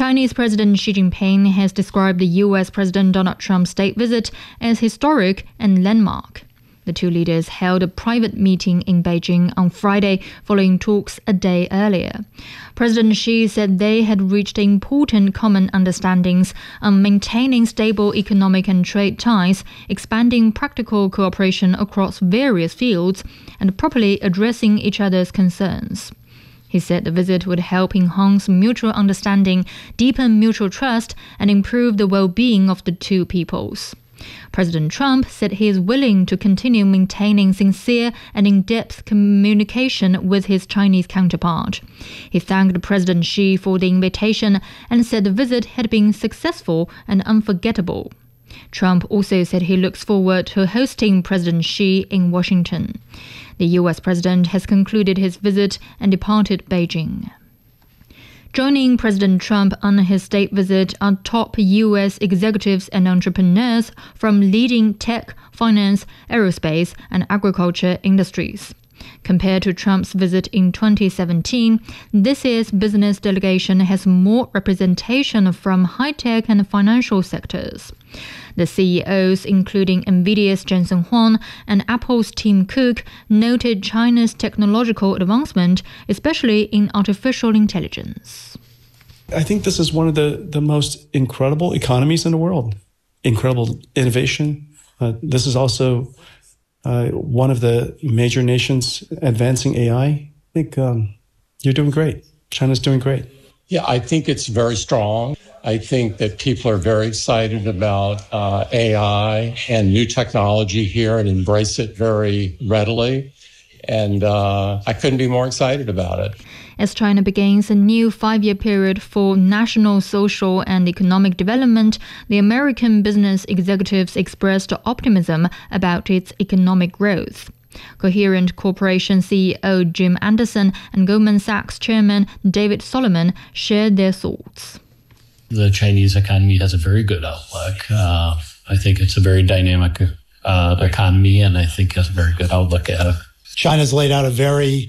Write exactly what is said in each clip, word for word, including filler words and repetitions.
Chinese President Xi Jinping has described the U S President Donald Trump's state visit as historic and landmark. The two leaders held a private meeting in Beijing on Friday following talks a day earlier. President Xi said they had reached important common understandings on maintaining stable economic and trade ties, expanding practical cooperation across various fields, and properly addressing each other's concerns. He said the visit would help enhance mutual understanding, deepen mutual trust, and improve the well-being of the two peoples. President Trump said he is willing to continue maintaining sincere and in-depth communication with his Chinese counterpart. He thanked President Xi for the invitation and said the visit had been successful and unforgettable. Trump also said he looks forward to hosting President Xi in Washington. The U S president has concluded his visit and departed Beijing. Joining President Trump on his state visit are top U S executives and entrepreneurs from leading tech, finance, aerospace, and agriculture industries. Compared to Trump's visit in twenty seventeen, this year's business delegation has more representation from high-tech and financial sectors. The C E Os, including NVIDIA's Jensen Huang and Apple's Tim Cook, noted China's technological advancement, especially in artificial intelligence. I think this is one of the, the most incredible economies in the world. Incredible innovation. Uh, this is also uh, one of the major nations advancing A I. I think um, you're doing great. China's doing great. Yeah, I think it's very strong. I think that people are very excited about uh, A I and new technology here and embrace it very readily. And uh, I couldn't be more excited about it. As China begins a new five-year period for national, social, and economic development, the American business executives expressed optimism about its economic growth. Coherent Corporation C E O Jim Anderson and Goldman Sachs Chairman David Solomon shared their thoughts. The Chinese economy has a very good outlook. Uh, I think it's a very dynamic uh, economy, and I think has a very good outlook at it. China's laid out a very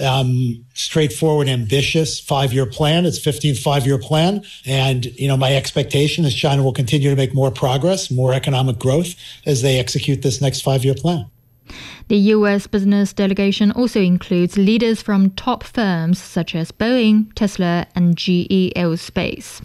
um, straightforward, ambitious five-year plan. It's fifteenth five-year plan. And, you know, my expectation is China will continue to make more progress, more economic growth as they execute this next five-year plan. The U S business delegation also includes leaders from top firms such as Boeing, Tesla, and G E Aerospace.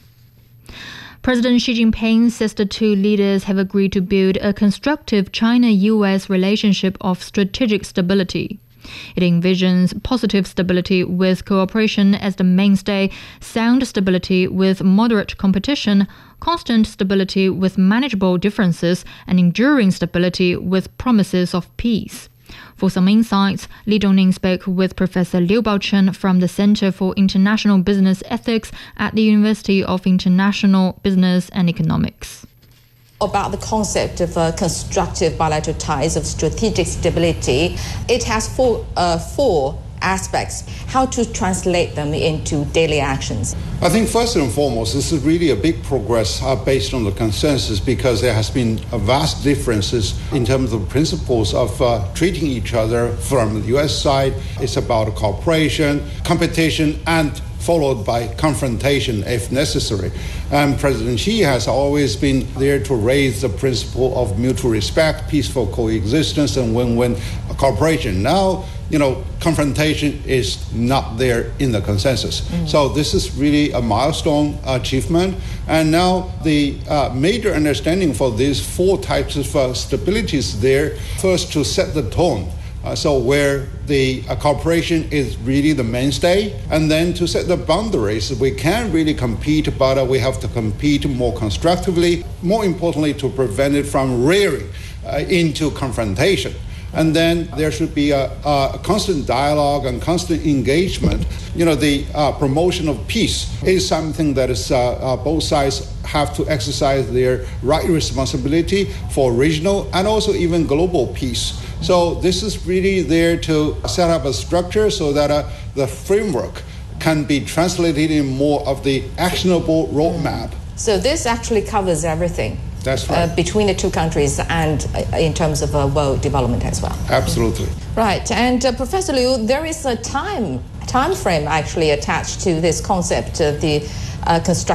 President Xi Jinping says the two leaders have agreed to build a constructive China-U S relationship of strategic stability. It envisions positive stability with cooperation as the mainstay, sound stability with moderate competition, constant stability with manageable differences, and enduring stability with promises of peace. For some insights, Li Zhongning spoke with Professor Liu Baochen from the Center for International Business Ethics at the University of International Business and Economics. About the concept of uh, constructive bilateral ties of strategic stability, it has four, uh, four aspects. How to translate them into daily actions? I think first and foremost, this is really a big progress uh, based on the consensus, because there has been a vast differences in terms of principles of uh, treating each other. From the U S side, it's about cooperation, competition, and followed by confrontation if necessary. And President Xi has always been there to raise the principle of mutual respect, peaceful coexistence, and win-win cooperation. Now, you know, confrontation is not there in the consensus. Mm. So this is really a milestone achievement. And now the uh, major understanding for these four types of uh, stabilities there, first to set the tone. Uh, so where the uh, cooperation is really the mainstay, and then to set the boundaries. We can really compete, but uh, we have to compete more constructively, more importantly to prevent it from rearing uh, into confrontation. And then there should be a, a constant dialogue and constant engagement. You know, the uh, promotion of peace is something that is uh, uh, both sides have to exercise their right responsibility for regional and also even global peace. So this is really there to set up a structure so that uh, the framework can be translated in more of the actionable roadmap. So this actually covers everything. That's right. Uh, between the two countries and uh, in terms of uh, world development as well. Absolutely. Right. And uh, Professor Liu, there is a time time frame actually attached to this concept of the uh, construction